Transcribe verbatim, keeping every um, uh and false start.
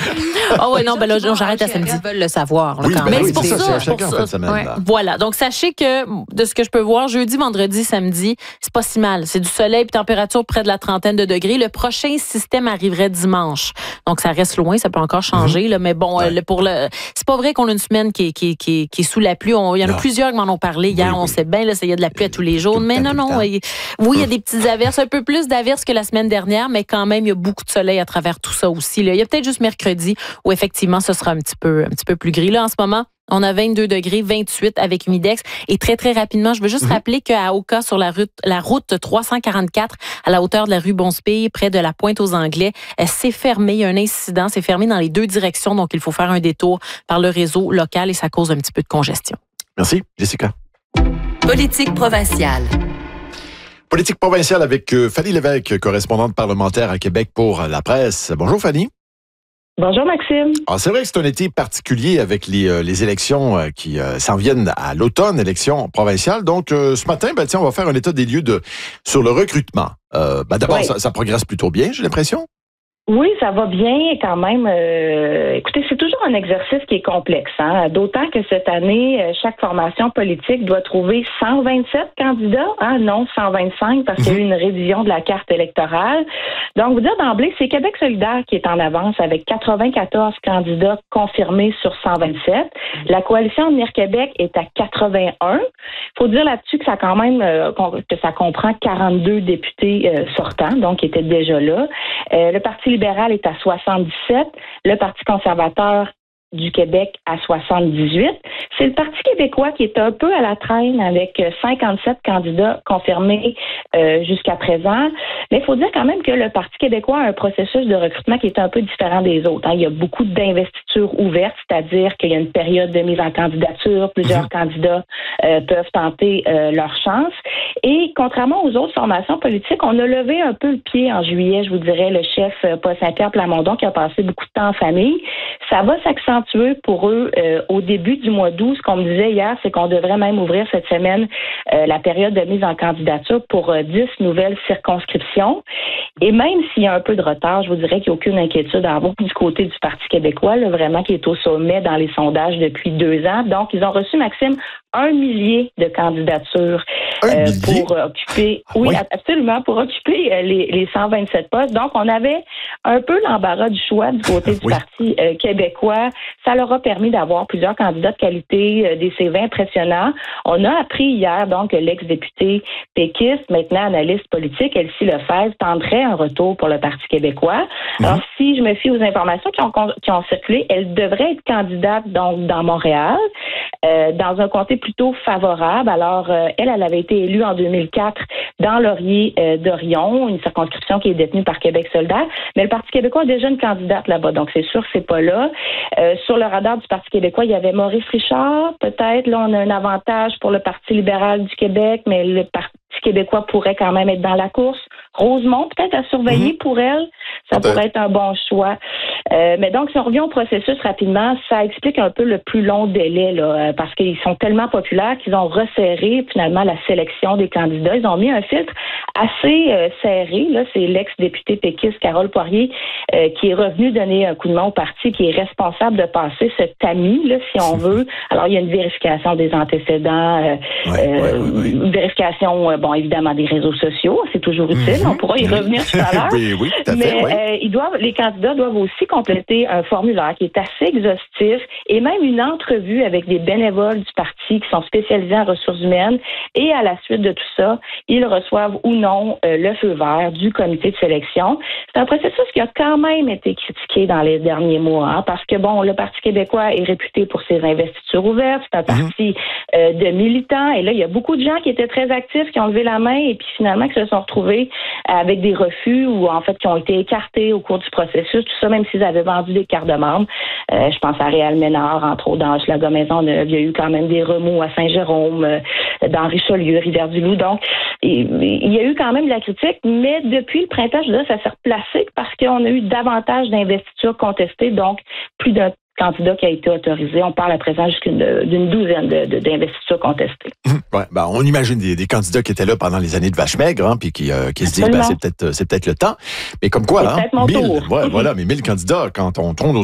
Ah ouais, non, ben là, j'arrête à samedi. Ils veulent le savoir. Là, oui, quand ben même. Mais oui, c'est pour c'est ça. ça, pour chacun ça. en fin de semaine. Ouais. Là. Voilà. Donc, sachez que de ce que je peux voir, jeudi, vendredi, samedi, c'est pas si mal. C'est du soleil et température près de la trentaine de degrés. Le prochain système arriverait dimanche. Donc, ça reste loin. Ça peut encore changer. Mm-hmm. Là, mais bon, ouais. le, pour le, c'est pas vrai qu'on a une semaine qui est, qui est, qui est, qui est sous la pluie. On, il y en a non. plusieurs qui m'en ont parlé hier. Oui, on oui. sait bien, là, il y a de la pluie à tous les jours. Tout mais non, non. Oui, il y a des petites averses. Un peu plus d'averses que la semaine dernière, mais quand même, il y a beaucoup de soleil à travers tout ça aussi. Là. Il y a peut-être juste mercredi où, effectivement, ce sera un petit peu, un petit peu plus gris. Là, en ce moment, on a vingt-deux degrés, vingt-huit avec Humidex. Et très, très rapidement, je veux juste mm-hmm. rappeler qu'à Oka, sur la route, la route trois cent quarante-quatre, à la hauteur de la rue Bonspille, près de la Pointe aux Anglais, c'est fermé. Il y a un incident. C'est fermé dans les deux directions. Donc, il faut faire un détour par le réseau local et ça cause un petit peu de congestion. Merci, Jessica. Politique provinciale. Politique provinciale avec euh, Fanny Lévesque, correspondante parlementaire à Québec pour La Presse. Bonjour, Fanny. Bonjour Maxime. Alors, c'est vrai que c'est un été particulier avec les, euh, les élections euh, qui euh, s'en viennent à l'automne, élections provinciales. Donc, euh, ce matin, ben, tiens, on va faire un état des lieux de, sur le recrutement. Euh, ben, d'abord, oui. ça, ça progresse plutôt bien, j'ai l'impression. Oui, ça va bien quand même. Euh, écoutez, c'est toujours un exercice qui est complexe, hein? D'autant que cette année, chaque formation politique doit trouver cent vingt-sept candidats, hein? Non cent vingt-cinq, parce qu'il y a eu une révision de la carte électorale. Donc, vous dire d'emblée, c'est Québec solidaire qui est en avance avec quatre-vingt-quatorze candidats confirmés sur cent vingt-sept. La coalition Avenir Québec est à quatre-vingt-un. Il faut dire là-dessus que ça quand même euh, que ça comprend quarante-deux députés euh, sortants, donc qui étaient déjà là. Euh, le Parti libéral est à soixante-dix-sept, le Parti conservateur du Québec à soixante-dix-huit. C'est le Parti québécois qui est un peu à la traîne avec cinquante-sept candidats confirmés euh, jusqu'à présent. Mais il faut dire quand même que le Parti québécois a un processus de recrutement qui est un peu différent des autres. Hein. Il y a beaucoup d'investitures ouvertes, c'est-à-dire qu'il y a une période de mise en candidature, plusieurs mmh. candidats euh, peuvent tenter euh, leur chance. Et contrairement aux autres formations politiques, on a levé un peu le pied en juillet, je vous dirais, le chef euh, Paul Saint-Pierre Plamondon qui a passé beaucoup de temps en famille. Ça va s'accentuer pour eux euh, au début du mois d'août. Ce qu'on me disait hier, c'est qu'on devrait même ouvrir cette semaine euh, la période de mise en candidature pour euh, dix nouvelles circonscriptions. Et même s'il y a un peu de retard, je vous dirais qu'il n'y a aucune inquiétude à avoir du côté du Parti québécois, là, vraiment qui est au sommet dans les sondages depuis deux ans. Donc, ils ont reçu, Maxime, un millier de candidatures euh, pour occuper, ah, oui, oui, absolument, pour occuper euh, les, les cent vingt-sept postes. Donc, on avait un peu l'embarras du choix du côté du oui. Parti euh, québécois. Ça leur a permis d'avoir plusieurs candidats de qualité, euh, des C V impressionnants. On a appris hier, donc, que l'ex-député péquiste, maintenant analyste politique, Elsie Lefebvre, tendrait un retour pour le Parti québécois. Mm-hmm. Alors, si je me fie aux informations qui ont, qui ont circulé, elle devrait être candidate, donc, dans Montréal, euh, dans un comté plutôt favorable. Alors, euh, elle, elle avait été élue en deux mille quatre dans Laurier-Dorion, euh, une circonscription qui est détenue par Québec solidaire. Mais le Parti québécois a déjà une candidate là-bas, donc c'est sûr que c'est pas là. Euh, sur le radar du Parti québécois, il y avait Maurice Richard, peut-être. Là, on a un avantage pour le Parti libéral du Québec, mais le Parti québécois pourrait quand même être dans la course. Rosemont, peut-être à surveiller mmh. pour elle. Ça peut-être. pourrait être un bon choix. Euh, mais donc, si on revient au processus rapidement, ça explique un peu le plus long délai, là, parce qu'ils sont tellement populaires qu'ils ont resserré finalement la sélection des candidats. Ils ont mis un filtre assez euh, serré. Là, c'est l'ex-députée péquiste Carole Poirier euh, qui est revenue donner un coup de main au parti, qui est responsable de passer ce tamis, là, si on veut. Alors, il y a une vérification des antécédents, euh, ouais, euh, ouais, ouais, ouais. une vérification, euh, bon, évidemment, des réseaux sociaux. C'est toujours utile. Mm-hmm. On pourra y revenir tout à l'heure. oui, oui, tout à Mais fait, oui. euh, ils doivent, les candidats doivent aussi compléter un formulaire qui est assez exhaustif et même une entrevue avec des bénévoles du parti qui sont spécialisés en ressources humaines. Et à la suite de tout ça, ils reçoivent ou non euh, le feu vert du comité de sélection. C'est un processus qui a quand même été critiqué dans les derniers mois, hein, parce que, bon, le Parti québécois est réputé pour ses investitures ouvertes. C'est un parti mmh. euh, de militants. Et là, il y a beaucoup de gens qui étaient très actifs, qui ont levé la main et puis finalement qui se sont retrouvés avec des refus ou en fait qui ont été écartés au cours du processus, tout ça, même s'ils avaient vendu des cartes de membres. Euh, je pense à Réal Ménard, entre autres, dans Hochelaga-Maisonneuve. Il y a eu quand même des remous à Saint-Jérôme, euh, dans Richelieu, Rivière-du-Loup. Donc, il, il y a eu quand même de la critique, mais depuis le printemps, je dirais, ça s'est replacé parce qu'on a eu davantage d'investitures contestées, donc plus d'un candidat qui a été autorisé. On parle à présent jusqu'à d'une douzaine de, de, d'investitures contestées. Ouais, ben on imagine des, des candidats qui étaient là pendant les années de vache maigre, hein, puis qui, euh, qui se disent, ben, c'est peut-être, c'est peut-être le temps. Mais comme quoi, c'est hein, peut-être mon mille, tour. Ouais, voilà, mais mille candidats, quand on tourne